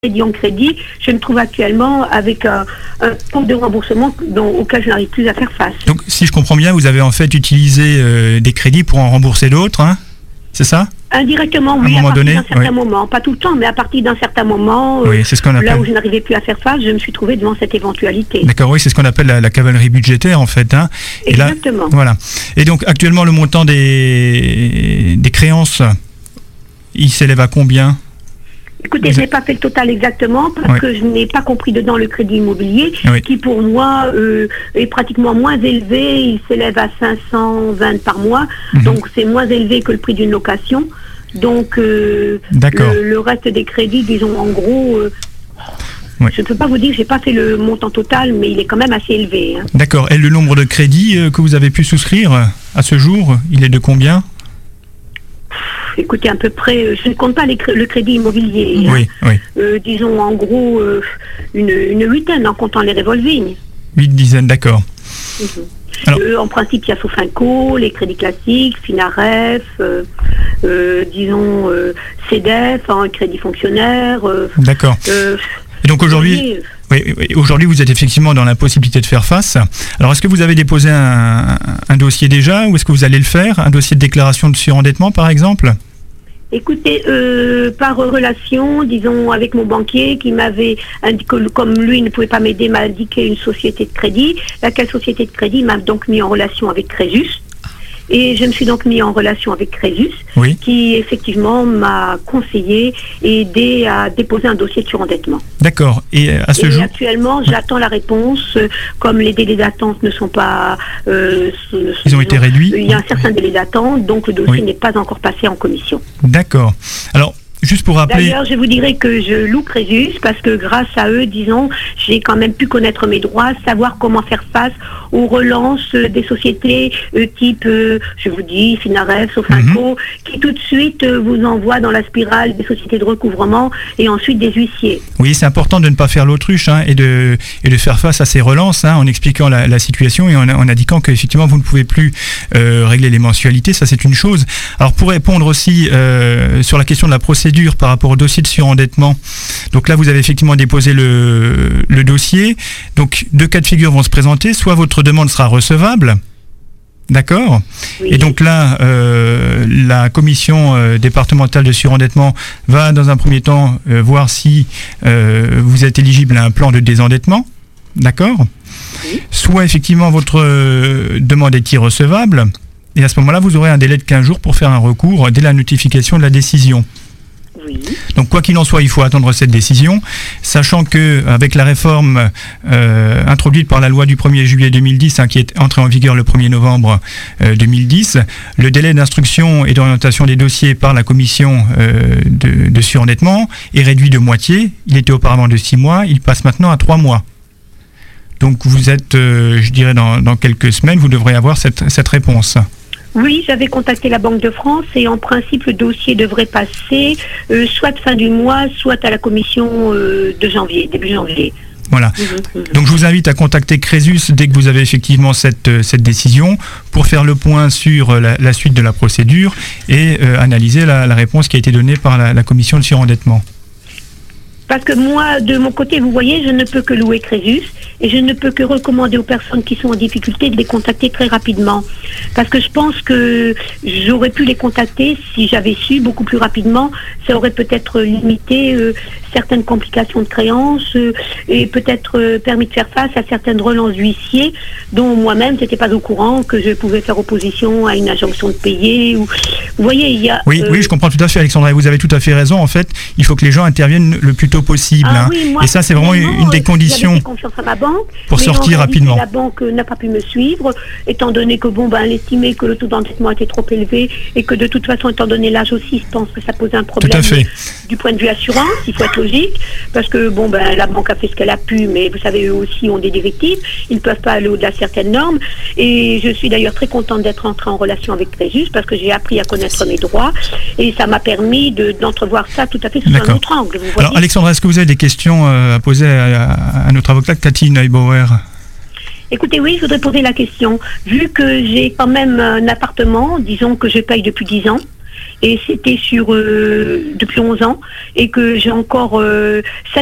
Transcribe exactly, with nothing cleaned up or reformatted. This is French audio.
crédit en crédit, je me trouve actuellement avec un, un compte de remboursement dont, auquel je n'arrive plus à faire face. Donc, si je comprends bien, vous avez en fait utilisé euh, des crédits pour en rembourser d'autres, hein, c'est ça? Indirectement, oui, à, à partir donné, d'un certain oui. moment. Pas tout le temps, mais à partir d'un certain moment, oui, c'est ce qu'on appelle... là où je n'arrivais plus à faire face, je me suis trouvé devant cette éventualité. D'accord, oui, c'est ce qu'on appelle la, la cavalerie budgétaire, en fait. Hein. Et exactement. Là, voilà. Et donc, actuellement, le montant des, des créances, il s'élève à combien? Écoutez, je n'ai pas fait le total exactement parce oui. que je n'ai pas compris dedans le crédit immobilier oui. qui pour moi euh, est pratiquement moins élevé. Il s'élève à cinq cent vingt par mois, mmh. donc c'est moins élevé que le prix d'une location. Donc euh, le, le reste des crédits, disons en gros, euh, oui. je ne peux pas vous dire que je n'ai pas fait le montant total, mais il est quand même assez élevé. Hein. D'accord. Et le nombre de crédits euh, que vous avez pu souscrire à ce jour, il est de combien ? Écoutez, à peu près, je ne compte pas les cré- le crédit immobilier. Oui, hein. oui. Euh, disons en gros euh, une, une huitaine en comptant les revolving. Huit dizaines, d'accord. Mmh. Alors, euh, en principe, il y a Sofinco, les crédits classiques, Finaref, euh, euh, disons euh, CEDEF, hein, crédit fonctionnaire. Euh, d'accord. Euh, Et donc aujourd'hui... Oui, aujourd'hui, vous êtes effectivement dans l'impossibilité de faire face. Alors, est-ce que vous avez déposé un, un dossier déjà ou est-ce que vous allez le faire? Un dossier de déclaration de surendettement, par exemple? Écoutez, euh, par relation, disons, avec mon banquier qui m'avait indiqué, comme lui ne pouvait pas m'aider, m'a indiqué une société de crédit, laquelle société de crédit m'a donc mis en relation avec Crésus. Et je me suis donc mis en relation avec Crésus, oui. qui effectivement m'a conseillé et aidé à déposer un dossier de surendettement. D'accord. Et à ce et jour actuellement, j'attends la réponse. Comme les délais d'attente ne sont pas... Euh, Ils ont été réduits. Il y a un certain délai d'attente, donc le dossier oui. n'est pas encore passé en commission. D'accord. Alors... Juste pour rappeler... D'ailleurs, je vous dirais que je loue Crésus parce que grâce à eux, disons, j'ai quand même pu connaître mes droits, savoir comment faire face aux relances des sociétés euh, type, euh, je vous dis, Finaref, Sofinco, mm-hmm. qui tout de suite euh, vous envoient dans la spirale des sociétés de recouvrement et ensuite des huissiers. Oui, c'est important de ne pas faire l'autruche hein, et, de, et de faire face à ces relances hein, en expliquant la, la situation et en, en indiquant qu'effectivement vous ne pouvez plus euh, régler les mensualités, ça c'est une chose. Alors pour répondre aussi euh, sur la question de la procédure par rapport au dossier de surendettement. Donc là, vous avez effectivement déposé le, le dossier. Donc, deux cas de figure vont se présenter. Soit votre demande sera recevable, d'accord ? Oui. Et donc là, euh, la commission euh, départementale de surendettement va, dans un premier temps, euh, voir si euh, vous êtes éligible à un plan de désendettement, d'accord ? Oui. Soit, effectivement, votre euh, demande est irrecevable. Et à ce moment-là, vous aurez un délai de quinze jours pour faire un recours dès la notification de la décision. Oui. Donc quoi qu'il en soit, il faut attendre cette décision, sachant que avec la réforme euh, introduite par la loi du premier juillet deux mille dix, hein, qui est entrée en vigueur le premier novembre euh, deux mille dix, le délai d'instruction et d'orientation des dossiers par la commission euh, de, de surendettement est réduit de moitié. Il était auparavant de six mois, il passe maintenant à trois mois. Donc vous êtes, euh, je dirais, dans, dans quelques semaines, vous devrez avoir cette, cette réponse. Oui, j'avais contacté la Banque de France et en principe le dossier devrait passer euh, soit fin du mois, soit à la commission euh, de janvier, début janvier. Voilà. Mmh. Donc je vous invite à contacter Crésus dès que vous avez effectivement cette, cette décision pour faire le point sur la, la suite de la procédure et euh, analyser la, la réponse qui a été donnée par la, la commission de surendettement. Parce que moi, de mon côté, vous voyez, je ne peux que louer Crésus et je ne peux que recommander aux personnes qui sont en difficulté de les contacter très rapidement. Parce que je pense que j'aurais pu les contacter si j'avais su beaucoup plus rapidement. Ça aurait peut-être limité euh, certaines complications de créances euh, et peut-être euh, permis de faire face à certaines relances d'huissiers dont moi-même, je n'étais pas au courant que je pouvais faire opposition à une injonction de payer. Ou... Vous voyez, il y a... Oui, euh... oui, je comprends tout à fait, Alexandra, et vous avez tout à fait raison. En fait, il faut que les gens interviennent le plus tôt possible. Ah, hein. oui, moi, et ça, c'est vraiment une des conditions confiance à ma banque, pour sortir rapidement. La banque n'a pas pu me suivre, étant donné que bon, ben, elle estimait que le taux d'endettement était trop élevé et que de toute façon, étant donné l'âge aussi, je pense que ça posait un problème du point de vue assurance, il faut être logique, parce que bon, ben, la banque a fait ce qu'elle a pu, mais vous savez, eux aussi ont des directives, ils ne peuvent pas aller au-delà de certaines normes. Et je suis d'ailleurs très contente d'être entrée en relation avec Crésus parce que j'ai appris à connaître mes droits et ça m'a permis de, d'entrevoir ça tout à fait sous un autre angle. Vous voyez. Alors, Alexandra, est-ce que vous avez des questions à poser à, à notre avocate Cathy Neubauer? Écoutez, oui, je voudrais poser la question. Vu que j'ai quand même un appartement, disons que je paye depuis dix ans, et c'était sur euh, depuis onze ans, et que j'ai encore euh,